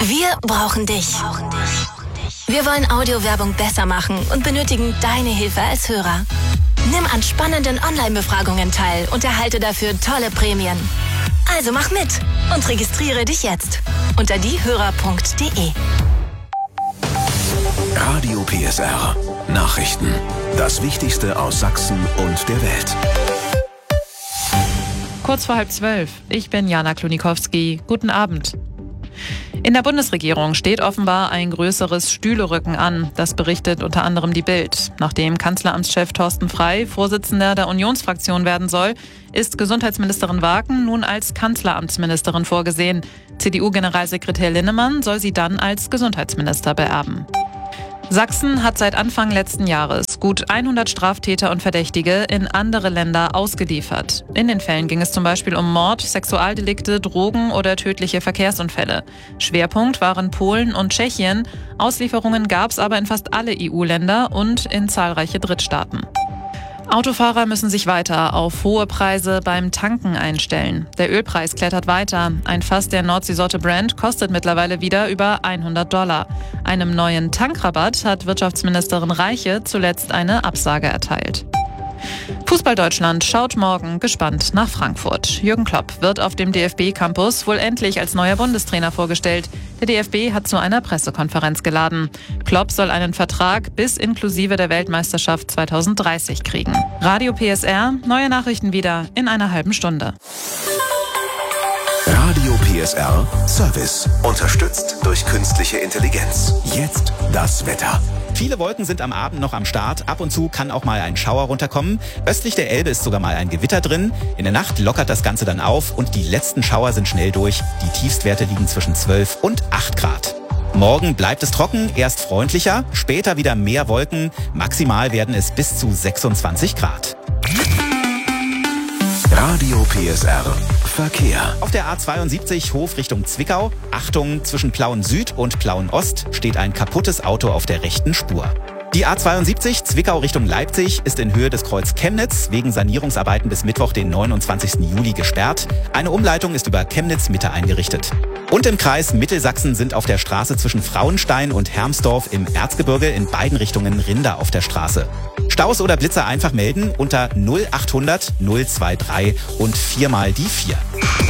Wir brauchen dich. Wir wollen Audiowerbung besser machen und benötigen deine Hilfe als Hörer. Nimm an spannenden Online-Befragungen teil und erhalte dafür tolle Prämien. Also mach mit und registriere dich jetzt unter diehörer.de. Radio PSR. Nachrichten. Das Wichtigste aus Sachsen und der Welt. Kurz vor 11:30. Ich bin Jana Klonikowski. Guten Abend. In der Bundesregierung steht offenbar ein größeres Stühlerücken an. Das berichtet unter anderem die Bild. Nachdem Kanzleramtschef Thorsten Frey Vorsitzender der Unionsfraktion werden soll, ist Gesundheitsministerin Waken nun als Kanzleramtsministerin vorgesehen. CDU-Generalsekretär Linnemann soll sie dann als Gesundheitsminister beerben. Sachsen hat seit Anfang letzten Jahres gut 100 Straftäter und Verdächtige in andere Länder ausgeliefert. In den Fällen ging es zum Beispiel um Mord, Sexualdelikte, Drogen oder tödliche Verkehrsunfälle. Schwerpunkt waren Polen und Tschechien. Auslieferungen gab es aber in fast alle EU-Länder und in zahlreiche Drittstaaten. Autofahrer müssen sich weiter auf hohe Preise beim Tanken einstellen. Der Ölpreis klettert weiter. Ein Fass der Nordseesorte Brent kostet mittlerweile wieder über $100. Einem neuen Tankrabatt hat Wirtschaftsministerin Reiche zuletzt eine Absage erteilt. Fußball Deutschland schaut morgen gespannt nach Frankfurt. Jürgen Klopp wird auf dem DFB-Campus wohl endlich als neuer Bundestrainer vorgestellt. Der DFB hat zu einer Pressekonferenz geladen. Klopp soll einen Vertrag bis inklusive der Weltmeisterschaft 2030 kriegen. Radio PSR, neue Nachrichten wieder in einer halben Stunde. Radio PSR Service. Unterstützt durch künstliche Intelligenz. Jetzt das Wetter. Viele Wolken sind am Abend noch am Start. Ab und zu kann auch mal ein Schauer runterkommen. Östlich der Elbe ist sogar mal ein Gewitter drin. In der Nacht lockert das Ganze dann auf und die letzten Schauer sind schnell durch. Die Tiefstwerte liegen zwischen 12 und 8 Grad. Morgen bleibt es trocken, erst freundlicher, später wieder mehr Wolken. Maximal werden es bis zu 26 Grad. Radio PSR Verkehr. Auf der A72 Hof Richtung Zwickau. Achtung, zwischen Plauen Süd und Plauen Ost steht ein kaputtes Auto auf der rechten Spur. Die A72 Zwickau Richtung Leipzig ist in Höhe des Kreuz Chemnitz wegen Sanierungsarbeiten bis Mittwoch, den 29. Juli gesperrt. Eine Umleitung ist über Chemnitz Mitte eingerichtet. Und im Kreis Mittelsachsen sind auf der Straße zwischen Frauenstein und Hermsdorf im Erzgebirge in beiden Richtungen Rinder auf der Straße. Staus oder Blitzer einfach melden unter 0800 023 und 4 mal die 4.